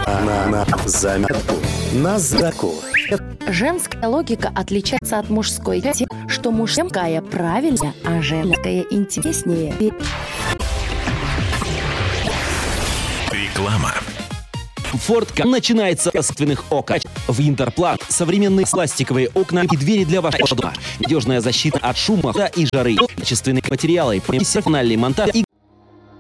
На заметку. На заметку. Женская логика отличается от мужской тем, что мужская правильная, а женская интереснее. Реклама. Ford Ka начинается с собственных окон. В Интерплат современные пластиковые окна и двери для вашего дома. Надежная защита от шума и жары. Качественные материалы, профессиональный монтаж и